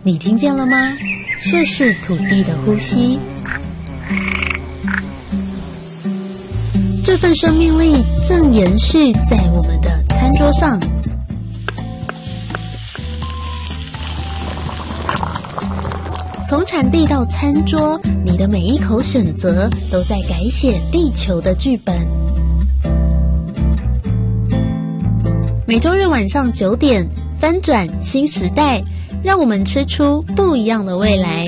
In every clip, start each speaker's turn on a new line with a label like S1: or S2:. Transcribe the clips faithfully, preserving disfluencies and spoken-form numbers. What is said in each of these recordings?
S1: 你听见了吗？这是土地的呼吸，这份生命力正延续在我们的餐桌上。从产地到餐桌，你的每一口选择都在改写地球的剧本。每周日晚上九点，翻转新时代，让我们吃出不一样的未来。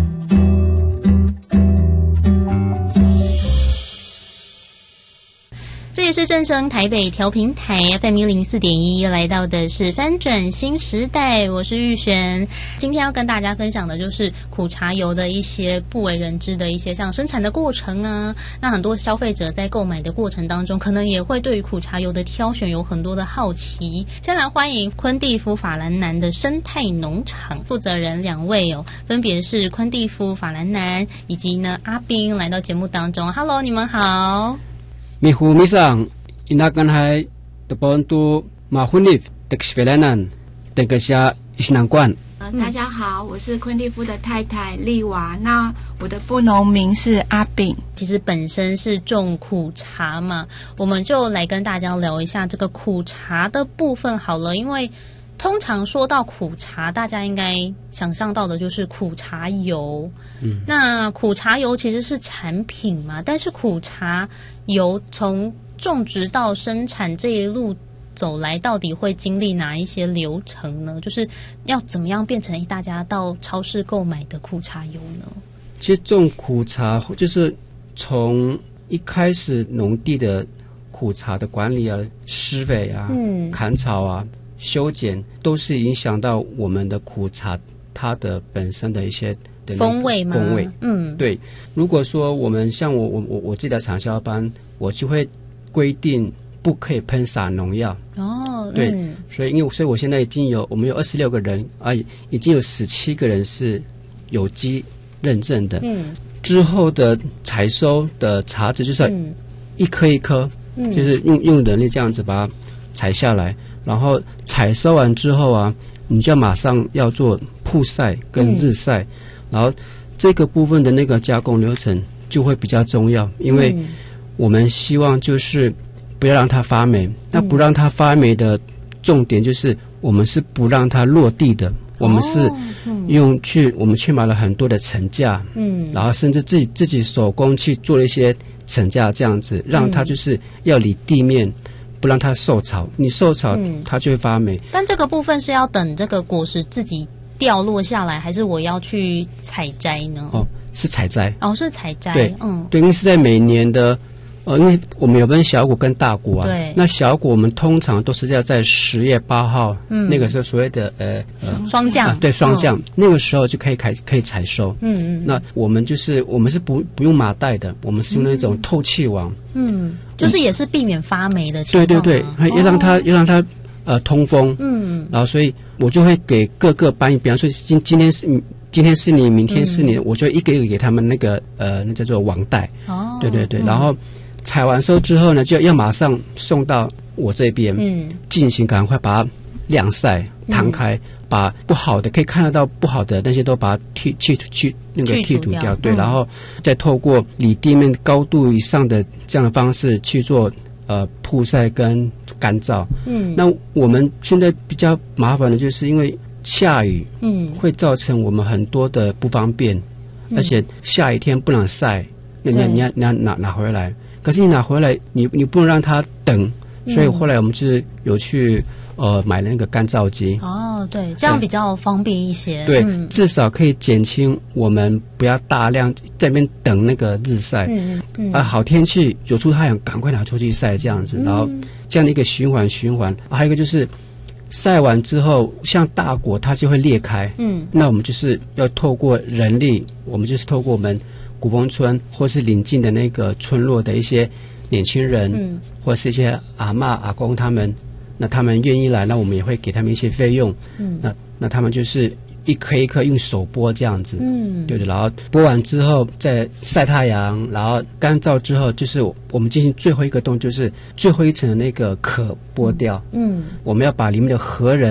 S1: 这也是正声台北调频台 F M 一零四点一，来到的是翻转新时代，我是玉璇。今天要跟大家分享的就是苦茶油的一些不为人知的一些像生产的过程啊。那很多消费者在购买的过程当中，可能也会对于苦茶油的挑选有很多的好奇。先来欢迎昆蒂夫法兰南的生态农场负责人两位哦，分别是昆蒂夫法兰南以及呢阿斌来到节目当中。Hello， 你们好。
S2: 米胡米桑，inakan hai terbantu mahunif teksvelanan tegaknya isnangkuan。
S3: 大家好，我是昆蒂夫的太太丽娃。那我的部农名是阿炳。
S1: 其实本身是种苦茶嘛，我们就来跟大家聊一下这个苦茶的部分好了。因为通常说到苦茶，大家应该想象到的就是苦茶油。嗯，那苦茶油其实是产品嘛，但是苦茶油从种植到生产这一路走来，到底会经历哪一些流程呢？就是要怎么样变成大家到超市购买的苦茶油呢？
S2: 其实种苦茶就是从一开始农地的苦茶的管理啊、施肥啊、嗯、砍草啊、修剪，都是影响到我们的苦茶它的本身的一些的
S1: 风味吗？
S2: 风味，
S1: 嗯，
S2: 对。如果说我们像我我我我自己的产销班，我就会规定不可以喷洒农药。
S1: 哦，
S2: 对，
S1: 嗯、
S2: 所以因为所以我现在已经有我们有二十六个人啊，已经有十七个人是有机认证的。嗯，之后的采收的茶籽就是一颗一颗，嗯、就是用用人力这样子把它采下来，然后采收完之后啊，你就要马上要做曝晒跟日晒，嗯、然后这个部分的那个加工流程就会比较重要，因为我们希望就是不要让它发霉。那不让它发霉的重点就是我们是不让它落地的，我们是用去我们去买了很多的层架，嗯，然后甚至自己自己手工去做了一些层架，这样子让它就是要离地面。不让它受潮，你受潮、嗯、它就会发霉。
S1: 但这个部分是要等这个果实自己掉落下来，还是我要去采摘呢？
S2: 哦，是采摘。
S1: 哦，是采摘。
S2: 对，
S1: 嗯，
S2: 对，因为是在每年的，呃，因为我们有分小果跟大果啊。
S1: 对。
S2: 那小果我们通常都是要在十月八号，嗯，那个时候所谓的呃呃
S1: 霜降、
S2: 啊，对，霜降、嗯，那个时候就可以开可以采收。嗯嗯。那我们就是我们是不不用麻袋的，我们是用那种透气网。嗯。
S1: 就是也是避免发霉的情况。
S2: 对对对，要让它、哦、要让它呃通风。嗯，然后所以我就会给各个班，比方说今今天是今天是你，明天是你，嗯、我就一个一个给他们那个呃那叫做网袋。哦，对对对，嗯、然后采完收之后呢，就要马上送到我这边，嗯，进行赶快把它晾晒、摊开。嗯，把不好的可以看得到不好的那些都把它去去去那个剔除掉，对，嗯、然后再透过离地面高度以上的这样的方式去做呃曝晒跟干燥。嗯，那我们现在比较麻烦的就是因为下雨，嗯，会造成我们很多的不方便，嗯、而且下雨天不能晒，那你你要你要拿拿回来，可是你拿回来你你不能让它等，所以后来我们就是有去。呃，买了那个干燥机。
S1: 哦，对，这样比较方便一些。
S2: 对，嗯、至少可以减轻我们不要大量在那边等那个日晒。嗯嗯。啊，好天气有出太阳，赶快拿出去晒，这样子，嗯、然后这样的一个循环循环。啊、还有一个就是晒完之后，像大果它就会裂开。嗯。那我们就是要透过人力，我们就是透过我们古峰村或是邻近的那个村落的一些年轻人，嗯、或是一些阿嬷阿公他们。那他们愿意来，那我们也会给他们一些费用。嗯，那那他们就是一颗一颗用手剥这样子。嗯，对的。然后剥完之后再晒太阳，然后干燥之后，就是我们进行最后一个动作，就是最后一层的那个壳剥掉。嗯，我们要把里面的核仁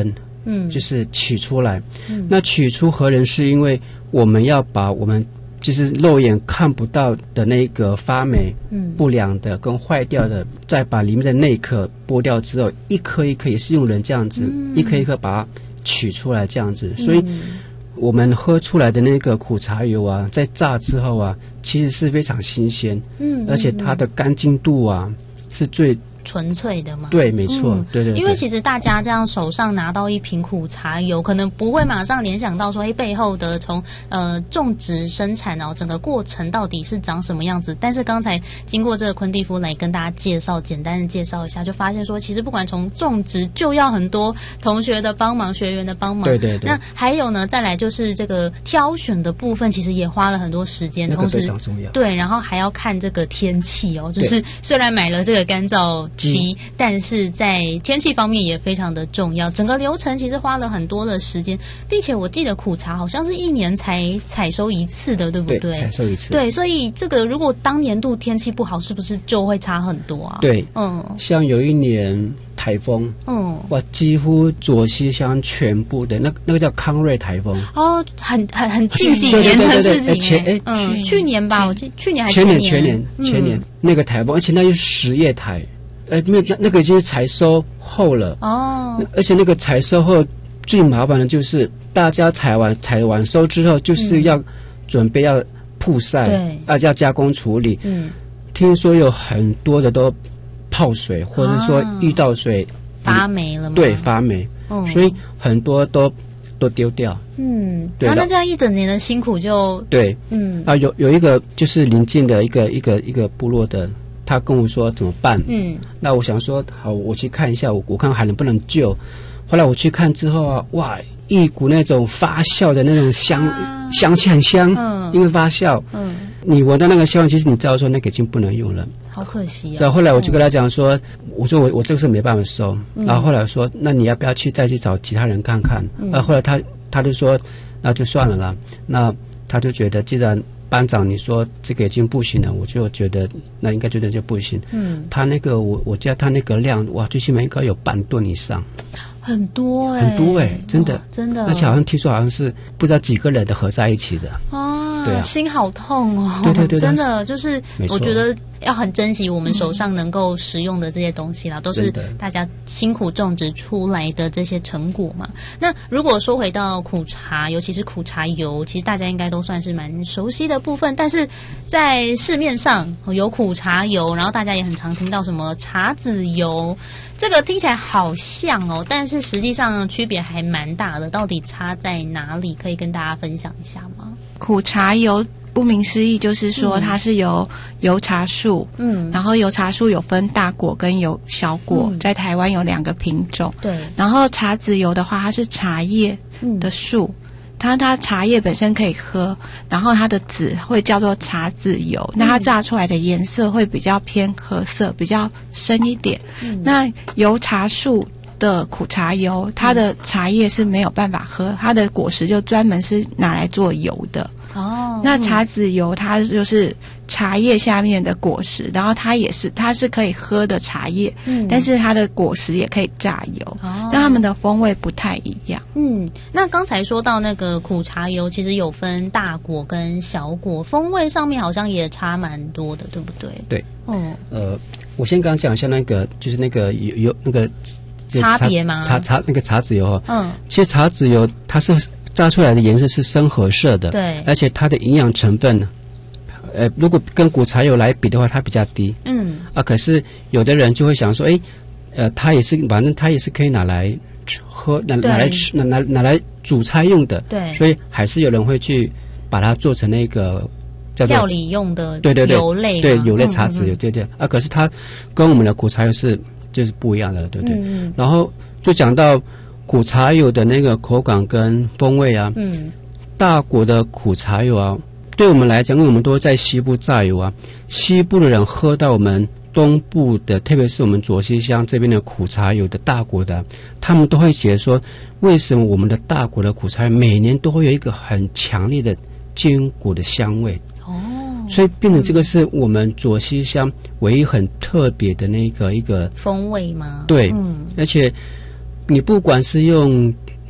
S2: 嗯，就是取出来。嗯，那取出核仁是因为我们要把我们就是肉眼看不到的那个发霉、嗯、不良的跟坏掉的，再把里面的内壳剥掉之后，一颗一颗也是用人这样子、嗯、一颗一颗把它取出来这样子，所以我们喝出来的那个苦茶油啊，在榨之后啊，其实是非常新鲜，嗯，而且它的干净度啊是最
S1: 纯粹的嘛。
S2: 对，没错、嗯、对, 对对。
S1: 因为其实大家这样手上拿到一瓶苦茶油，可能不会马上联想到说，哎，背后的从呃种植生产然后整个过程到底是长什么样子。但是刚才经过这个昆蒂夫来跟大家介绍，简单的介绍一下，就发现说，其实不管从种植就要很多同学的帮忙、学员的帮忙。
S2: 对对对。
S1: 那还有呢，再来就是这个挑选的部分，其实也花了很多时间，
S2: 那个非
S1: 常
S2: 重要。
S1: 对，然后还要看这个天气哦，就是虽然买了这个干燥机，但是在天气方面也非常的重要。整个流程其实花了很多的时间，并且我记得苦茶好像是一年才采收一次的，对不对？
S2: 对，采收一次。
S1: 对，所以这个如果当年度天气不好，是不是就会差很多啊？
S2: 对，嗯，像有一年台风，嗯，哇，几乎左西乡全部的那那个叫康瑞台风，
S1: 哦，很很很近几年的事情，前哎，嗯，去年吧，我记去年还是
S2: 前年，前年前年那个台风，而且那是十叶台。呃，没有，那那个已经是采收后了哦。而且那个采收后最麻烦的就是大家采完采完收之后，就是要、嗯、准备要曝晒，对，要要加工处理。嗯，听说有很多的都泡水，或者说遇到水、
S1: 啊、发霉了吗？
S2: 对，发霉。嗯，所以很多都都丢掉。
S1: 嗯，对。那这样一整年的辛苦就
S2: 对，嗯啊，有有一个就是邻近的一个一个一个部落的。他跟我说怎么办？嗯，那我想说好，我去看一下，我我看还能不能救。后来我去看之后啊，哇，一股那种发酵的那种香、啊、香气很香，嗯，因为发酵，嗯，你闻到那个香，其实你知道说那个已经不能用了，
S1: 好可惜啊。
S2: 所以后来我就跟他讲说，嗯、我说我我这个是没办法收，嗯、然后后来说，那你要不要去再去找其他人看看？嗯、然后后来他他就说，那就算了啦，那他就觉得既然班长你说这个已经不行了，我就觉得那应该觉得就不行。嗯，他那个我我家他那个量哇，最起码应该有半吨以上，
S1: 很多哎、欸，
S2: 很多哎、欸，真的
S1: 真的，
S2: 而且好像听说好像是不知道几个人的合在一起的
S1: 啊，对啊，心好痛哦，
S2: 对对对，
S1: 真的就是我觉得要很珍惜我们手上能够食用的这些东西啦，嗯、都是大家辛苦种植出来的这些成果嘛。那如果说回到苦茶，尤其是苦茶油，其实大家应该都算是蛮熟悉的部分，但是在市面上有苦茶油，然后大家也很常听到什么茶籽油，这个听起来好像哦，但是实际上区别还蛮大的，到底差在哪里？可以跟大家分享一下吗？
S3: 苦茶油顾名思义就是说它是由油茶树，嗯，然后油茶树有分大果跟有小果，嗯、在台湾有两个品种，对。然后茶籽油的话，它是茶叶的树，嗯、它它茶叶本身可以喝，然后它的籽会叫做茶籽油，嗯、那它榨出来的颜色会比较偏褐色，比较深一点。嗯、那油茶树的苦茶油，它的茶叶是没有办法喝，它的果实就专门是拿来做油的。哦，那茶籽油它就是茶叶下面的果实，然后它也是它是可以喝的茶叶，嗯，但是它的果实也可以榨油，哦，但它们的风味不太一样。
S1: 嗯，那刚才说到那个苦茶油，其实有分大果跟小果，风味上面好像也差蛮多的，对不对？
S2: 对，嗯，呃，我先刚刚讲一下那个，就是那个有有那个
S1: 差别吗？
S2: 茶茶那个茶籽油哈，嗯，其实茶籽油它是榨出来的颜色是深褐色的，对，而且它的营养成分，呃，如果跟苦茶油来比的话，它比较低，嗯，啊，可是有的人就会想说，哎，呃，它也是，反正它也是可以拿来喝，拿拿来吃，拿拿拿来煮菜用的，对，所以还是有人会去把它做成那个叫做
S1: 料理用的，
S2: 对对对，
S1: 油类，
S2: 对油类茶籽油，对对，啊，可是它跟我们的苦茶油是就是不一样的，对不对？嗯，然后就讲到苦茶油的那个口感跟风味啊，嗯，大果的苦茶油啊，对我们来讲，因为我们都在西部榨油啊，西部的人喝到我们东部的，特别是我们左西乡这边的苦茶油的大果的，他们都会觉得说，为什么我们的大果的苦茶油每年都会有一个很强烈的坚果的香味？哦，所以变成这个是我们左西乡唯一很特别的那个一个
S1: 风味吗？
S2: 对，嗯，而且你不管是用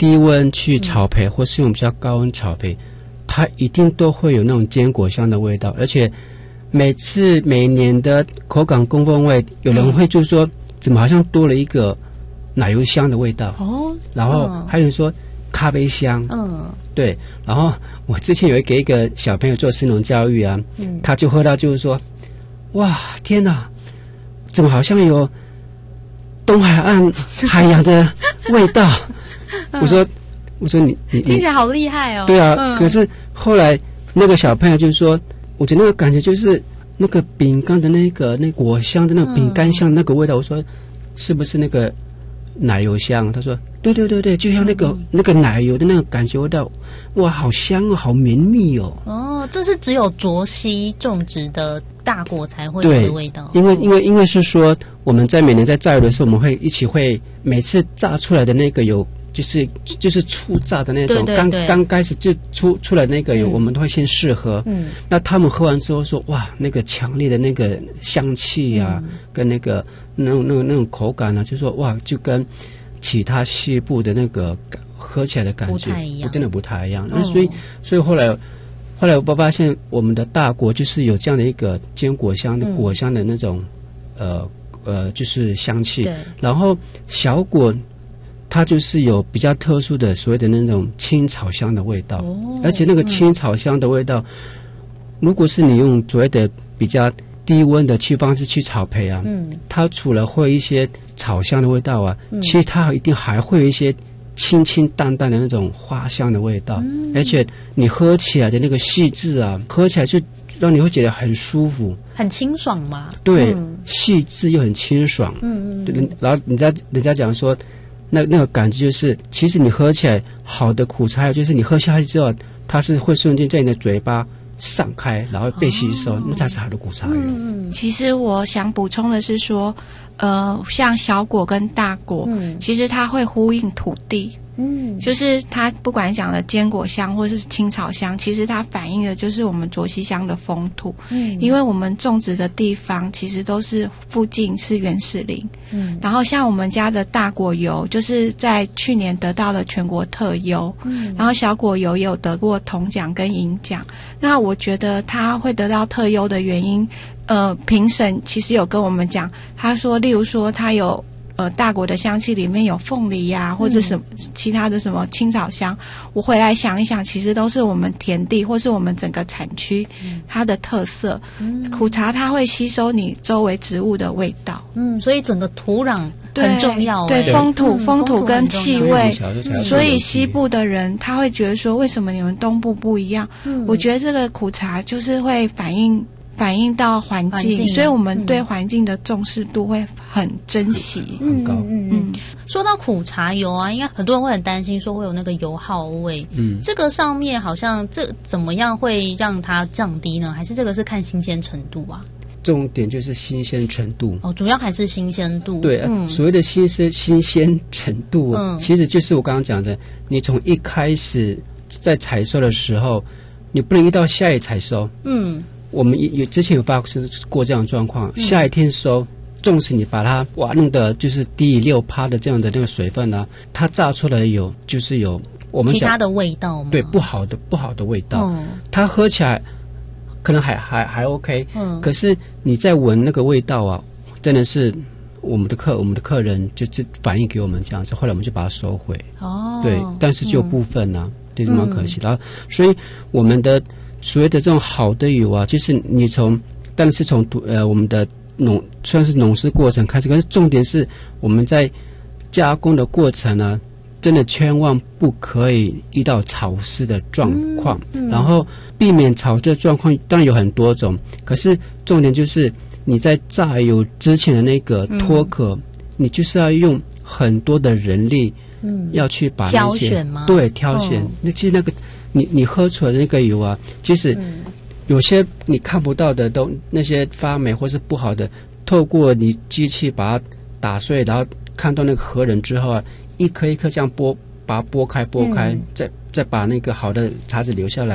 S2: 低温去炒焙，嗯、或是用比较高温炒焙，它一定都会有那种坚果香的味道，而且每次每年的口感公风味，有人会就说、嗯、怎么好像多了一个奶油香的味道哦，然后还有人说咖啡香，嗯，对，然后我之前有给一个小朋友做食农教育啊，嗯，他就喝到就是说，哇，天哪，怎么好像有东海岸海洋的味道？我说，我说你你
S1: 听起来好厉害哦。
S2: 对啊，嗯、可是后来那个小朋友就说，我觉得那个感觉就是那个饼干的那个那果香的那个饼干香的那个味道。嗯、我说，是不是那个奶油香？他说，对对对对，就像那个、嗯、那个奶油的那个感觉味道，哇，好香哦，好绵密哦。
S1: 哦，这是只有卓溪种植的大果才会有的味道。
S2: 因为因为因为是说我们在每年在榨油的时候，我们会一起会每次榨出来的那个有就是就是初榨的那种，刚刚开始就出出来那个有、嗯、我们都会先试喝。嗯，那他们喝完之后说，哇，那个强烈的那个香气啊，嗯、跟那个那种那种那种口感呢、啊，就说哇，就跟其他西部的那个喝起来的感觉
S1: 不太一样，
S2: 真的不太一样。那、哦、所以所以后来后来我发现我们的大果就是有这样的一个坚果香的、嗯、果香的那种呃呃就是香气，然后小果它就是有比较特殊的所谓的那种青草香的味道，哦、而且那个青草香的味道，嗯、如果是你用所谓的比较低温的去方式去炒焙啊，嗯，它除了会有一些草香的味道啊，嗯、其实它一定还会有一些清清淡淡的那种花香的味道，嗯、而且你喝起来的那个细致啊，喝起来就让你会觉得很舒服，
S1: 很清爽嘛。
S2: 对，嗯、细致又很清爽。嗯嗯。然后人家人家讲说，那那个感觉就是，其实你喝起来好的苦茶油，就是你喝下去之后，它是会瞬间在你的嘴巴散开，然后被吸收，哦、那才是好的苦茶油。
S3: 嗯，其实我想补充的是说，呃，像小果跟大果，嗯、其实它会呼应土地。嗯，就是它不管讲的坚果香或是青草香，其实它反映的就是我们卓溪乡的风土。嗯，因为我们种植的地方其实都是附近是原始林。嗯，然后像我们家的大果油，就是在去年得到了全国特优。嗯，然后小果油也有得过铜奖跟银奖。那我觉得它会得到特优的原因，呃，评审其实有跟我们讲，他说，例如说它有。呃，大果的香气里面有凤梨呀、啊，或者什么其他的什么青草香，我回来想一想，其实都是我们田地或是我们整个产区它的特色。嗯、苦茶它会吸收你周围植物的味道，
S1: 嗯，所以整个土壤很重要、
S3: 欸，对，风土、嗯、风土跟气味。所以西部的人他会觉得说，为什么你们东部不一样？嗯、我觉得这个苦茶就是会反映。反映到环境，所以我们对环境的重视度会很珍惜，
S2: 很高。
S1: 嗯嗯。说到苦茶油啊，应该很多人会很担心，说会有那个油耗味。嗯，这个上面好像这怎么样会让它降低呢？还是这个是看新鲜程度啊？
S2: 重点就是新鲜程度
S1: 哦，主要还是新鲜度。
S2: 对，嗯、所谓的新鲜新鲜程度，嗯，其实就是我刚刚讲的，你从一开始在采收的时候，你不能一到下一采收，嗯。我们有之前有发生过这样的状况，嗯、下一天收，纵使你把它哇弄的就是低于六趴的这样的那个水分呢、啊，它榨出来有就是有我们
S1: 其他的味道吗？
S2: 对，不好的不好的味道，嗯、它喝起来可能还还还 OK，嗯，可是你在闻那个味道啊，真的是我们的客我们的客人就是反映给我们这样子，后来我们就把它收回。哦，对，但是就有部分呢、啊，对、嗯，蛮可惜的。然后，所以我们的。所谓的这种好的油啊，就是你从，当然是从呃我们的农算是农事过程开始，可是重点是我们在加工的过程呢、啊，真的千万不可以遇到潮湿的状况，嗯嗯、然后避免潮湿的状况，当然有很多种，可是重点就是你在榨油之前的那个脱壳，嗯、你就是要用很多的人力，嗯，要去把那些
S1: 挑选吗？
S2: 对，挑选，哦、那其实那个。你你喝出来的那个油啊，其实有些你看不到的都那些发霉或是不好的，透过你机器把它打碎，然后看到那个核仁之后啊，一颗一颗这样剥，把它剥开剥开，嗯、再再把那个好的茶籽留下来，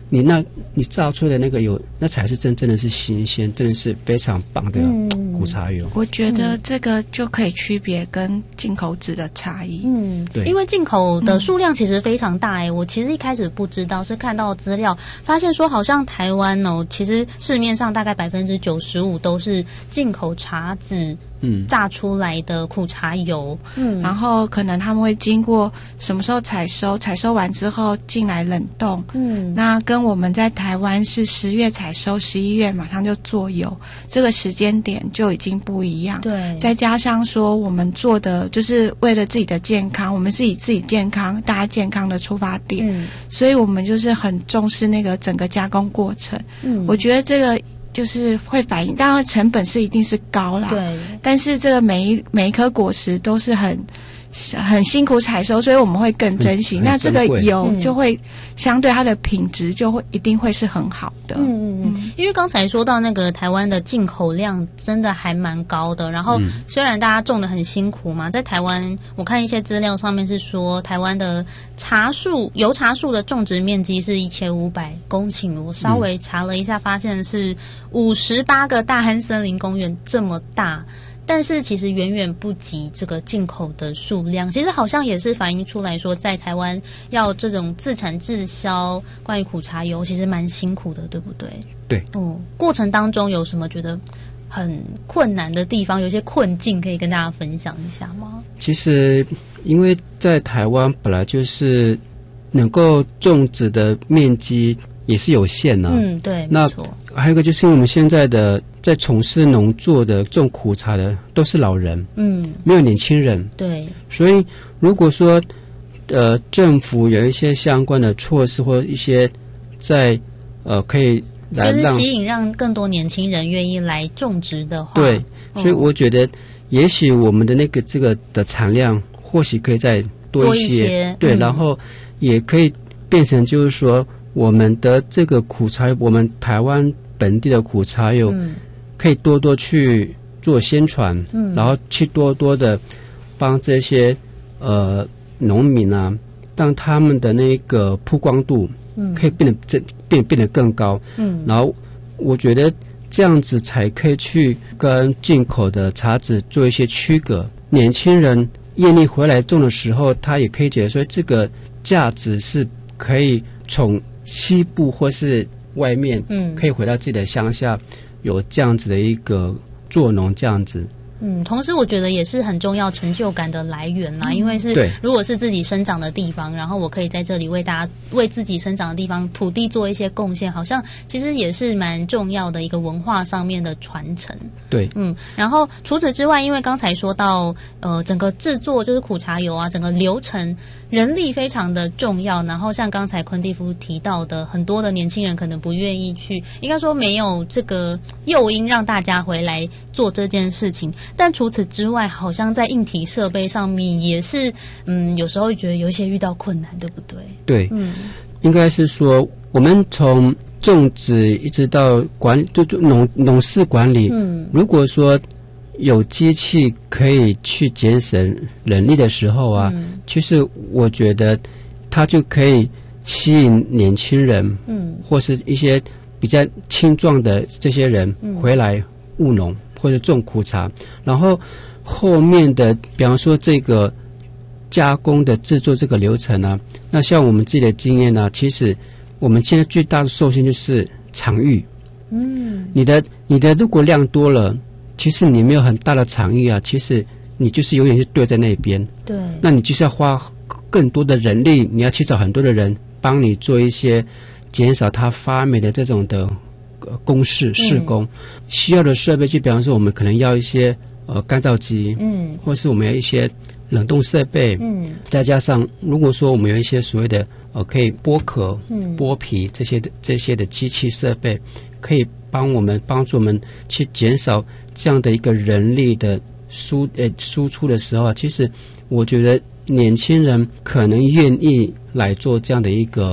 S2: 你那你造出的那个油，那才是真正的是新鲜，真的是非常棒的苦茶油。
S3: 嗯、我觉得这个就可以区别跟进口纸的差异。
S1: 嗯，对，因为进口的数量其实非常大哎、欸，我其实一开始不知道，是看到资料发现说，好像台湾哦，其实市面上大概百分之九十五都是进口茶籽。嗯，榨出来的苦茶油，
S3: 嗯，然后可能他们会经过什么时候采收，采收完之后进来冷冻，嗯，那跟我们在台湾是十月采收，十一月马上就做油，这个时间点就已经不一样。
S1: 对，
S3: 再加上说我们做的就是为了自己的健康，我们是以自己健康、大家健康的出发点，嗯，所以我们就是很重视那个整个加工过程。嗯，我觉得这个。就是会反映，当然成本是一定是高啦，
S1: 对。
S3: 但是这个每一每一颗果实都是很很辛苦采收，所以我们会更珍惜。嗯、那这个油就会、嗯、相对它的品质就会一定会是很好的。
S1: 嗯嗯，因为刚才说到那个台湾的进口量真的还蛮高的，然后虽然大家种得很辛苦嘛，在台湾我看一些资料上面是说，台湾的茶树油茶树的种植面积是一千五百公顷，我稍微查了一下，发现是五十八个大安森林公园这么大。但是其实远远不及这个进口的数量，其实好像也是反映出来说，在台湾要这种自产自销关于苦茶油，其实蛮辛苦的，对不对？
S2: 对。
S1: 哦，过程当中有什么觉得很困难的地方，有些困境可以跟大家分享一下吗？
S2: 其实因为在台湾本来就是能够种植的面积也是有限呢、啊。
S1: 嗯，对，
S2: 那
S1: 没错。
S2: 还有一个就是因为我们现在的在从事农作的种苦茶的都是老人，嗯，没有年轻人，
S1: 对，
S2: 所以如果说呃政府有一些相关的措施或一些在呃可以来让
S1: 就是吸引让更多年轻人愿意来种植的话，
S2: 对，所以我觉得也许我们的那个这个的产量或许可以再多一些，
S1: 多一些
S2: 对、
S1: 嗯，
S2: 然后也可以变成就是说我们的这个苦茶，我们台湾本地的苦茶油、嗯、可以多多去做宣传、嗯、然后去多多的帮这些呃农民啊，让他们的那个曝光度可以变得变变得更高，嗯，然后我觉得这样子才可以去跟进口的茶籽做一些区隔。年轻人愿意回来种的时候，他也可以觉得说这个价值是可以从西部或是外面，嗯，可以回到自己的乡下，有这样子的一个做农这样子。
S1: 嗯，同时我觉得也是很重要成就感的来源啦，因为是如果是自己生长的地方，然后我可以在这里为大家为自己生长的地方土地做一些贡献，好像其实也是蛮重要的一个文化上面的传承。
S2: 对，
S1: 嗯，然后除此之外，因为刚才说到呃整个制作就是苦茶油啊，整个流程人力非常的重要，然后像刚才昆蒂夫提到的，很多的年轻人可能不愿意去，应该说没有这个诱因让大家回来做这件事情。但除此之外，好像在硬体设备上面也是，嗯，有时候觉得有一些遇到困难，对不对？
S2: 对，嗯，应该是说我们从种植一直到管就农农事管理，嗯，如果说有机器可以去节省人力的时候啊，嗯、其实我觉得它就可以吸引年轻人，嗯，或是一些比较青壮的这些人回来务农。或者种苦茶，然后后面的比方说这个加工的制作这个流程啊，那像我们自己的经验呢、啊，其实我们现在最大的受限就是场域。嗯，你的你的如果量多了，其实你没有很大的场域啊，其实你就是永远是对在那边。
S1: 对，
S2: 那你就是要花更多的人力，你要去找很多的人帮你做一些减少它发霉的这种的。公式施工、嗯、需要的设备，就比方说我们可能要一些呃干燥机，嗯，或是我们要一些冷冻设备，嗯，再加上如果说我们有一些所谓的呃可以剥壳、嗯、剥皮这些的这些的机器设备，可以帮我们帮助我们去减少这样的一个人力的输呃输出的时候啊，其实我觉得年轻人可能愿意来做这样的一个苦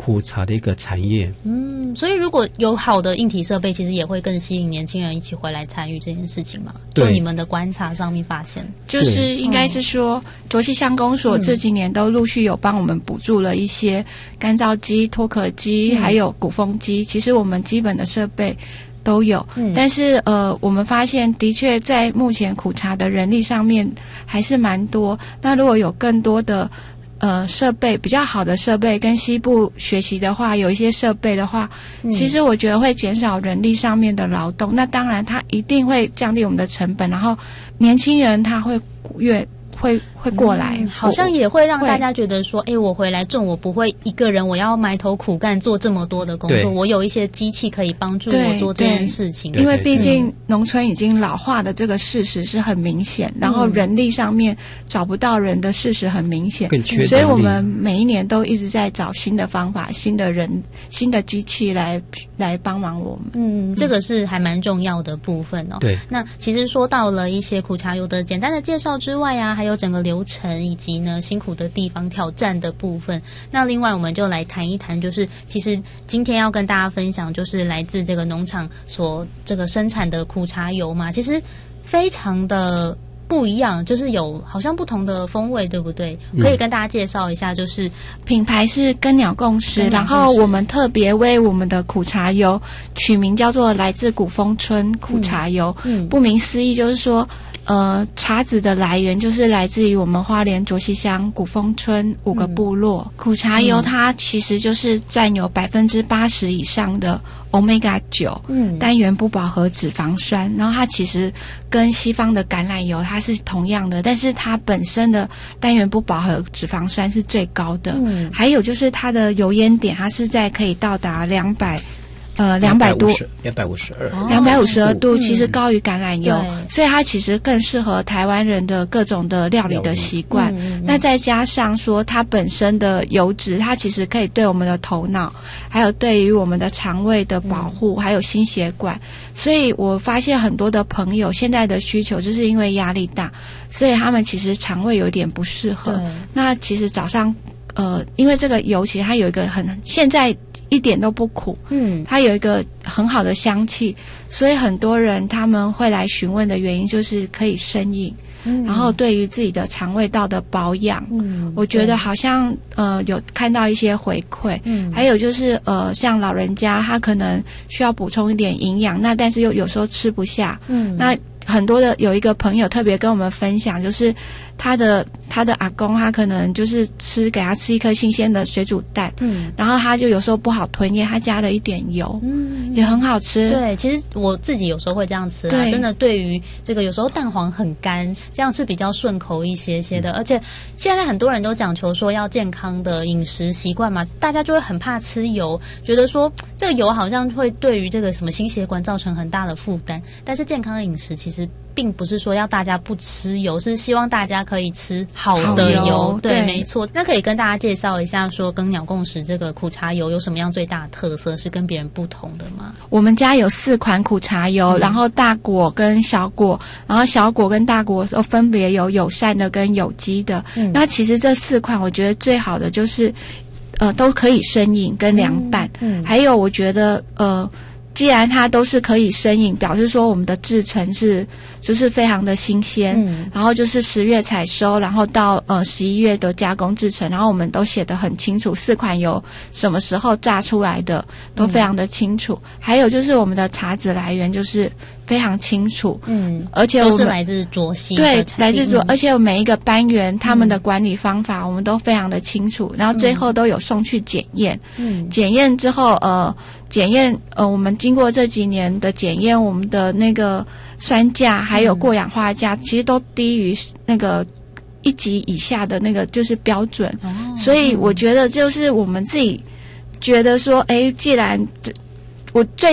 S2: 苦茶的一个产业。
S1: 嗯，所以如果有好的硬体设备，其实也会更吸引年轻人一起回来参与这件事情嘛。
S2: 对，
S1: 就你们的观察上面发现，
S3: 就是应该是说，卓溪乡公所这几年都陆续有帮我们补助了一些干燥机、脱壳机，嗯、还有鼓风机。其实我们基本的设备都有，嗯、但是呃，我们发现的确在目前苦茶的人力上面还是蛮多。那如果有更多的呃设备比较好的设备，跟西部学习的话，有一些设备的话，嗯、其实我觉得会减少人力上面的劳动。那当然，它一定会降低我们的成本，然后年轻人他会越。会会过来、
S1: 嗯，好像也会让大家觉得说，哎，我回来种，我不会一个人，我要埋头苦干做这么多的工作，我有一些机器可以帮助我做这件事情。
S3: 因为毕竟农村已经老化的这个事实是很明显，然后人力上面找不到人的事实很明显，
S2: 更缺，
S3: 所以我们每一年都一直在找新的方法、新的人、新的机器来来帮忙我们。
S1: 嗯，这个是还蛮重要的部分哦。
S2: 对，
S1: 那其实说到了一些苦茶油的简单的介绍之外啊，还有有整个流程以及呢辛苦的地方、挑战的部分。那另外我们就来谈一谈，就是其实今天要跟大家分享，就是来自这个农场所这个生产的苦茶油嘛，其实非常的不一样，就是有好像不同的风味，对不对？
S2: 嗯、
S1: 可以跟大家介绍一下，就是
S3: 品牌是根鸟共识，然后我们特别为我们的苦茶油取名叫做来自古风村苦茶油。嗯，嗯顾名思义就是说。呃，茶籽的来源就是来自于我们花莲卓溪乡古风村五个部落。嗯、苦茶油它其实就是占有百分之八十以上的 Omega 九、嗯、单元不饱和脂肪酸，然后它其实跟西方的橄榄油它是同样的，但是它本身的单元不饱和脂肪酸是最高的。嗯、还有就是它的油烟点，它是在可以到达两百。呃，两百多，
S2: 两百五十二，
S3: 两百五十二度，其实高于橄榄油，嗯、所以它其实更适合台湾人的各种的料理的习惯。嗯、那再加上说，它本身的油脂，它其实可以对我们的头脑，还有对于我们的肠胃的保护，嗯、还有心血管。所以我发现很多的朋友现在的需求，就是因为压力大，所以他们其实肠胃有点不适合。那其实早上，呃，因为这个油其实它有一个很现在。一点都不苦，嗯，它有一个很好的香气，所以很多人他们会来询问的原因就是可以生饮，嗯，然后对于自己的肠胃道的保养，嗯，我觉得好像呃有看到一些回馈，嗯，还有就是呃像老人家他可能需要补充一点营养，那但是又有时候吃不下，嗯，那很多的有一个朋友特别跟我们分享，就是他的他的阿公，他可能就是吃给他吃一颗新鲜的水煮蛋，嗯，然后他就有时候不好吞咽，他加了一点油，嗯，也很好吃。
S1: 对，其实我自己有时候会这样吃啦，真的对于这个有时候蛋黄很干，这样是比较顺口一些些的。嗯、而且现在很多人都讲求说要健康的饮食习惯嘛，大家就会很怕吃油，觉得说这个油好像会对于这个什么心血管造成很大的负担。但是健康的饮食其实并不是说要大家不吃油，是希望大家可以吃好的油。油对，对没错。那可以跟大家介绍一下说耕鸟共识这个苦茶油有什么样最大的特色，是跟别人不同的吗？
S3: 我们家有四款苦茶油，嗯、然后大果跟小果，然后小果跟大果都分别有友善的跟有机的。嗯、那其实这四款我觉得最好的就是呃都可以生饮跟凉拌，嗯嗯、还有我觉得呃既然它都是可以生饮，表示说我们的制成是就是非常的新鲜，嗯、然后就是十月采收，然后到呃十一月的加工制成，然后我们都写得很清楚，四款油什么时候榨出来的都非常的清楚。嗯、还有就是我们的茶籽来源就是非常清楚，嗯，而且我们
S1: 都是来自卓溪，
S3: 对，来自卓，嗯、而且每一个班园他们的管理方法我们都非常的清楚，然后最后都有送去检验，嗯，检验之后呃。检验呃，我们经过这几年的检验，我们的那个酸价还有过氧化价，嗯、其实都低于那个一级以下的那个就是标准。哦、所以我觉得就是我们自己觉得说，哎，既然这我最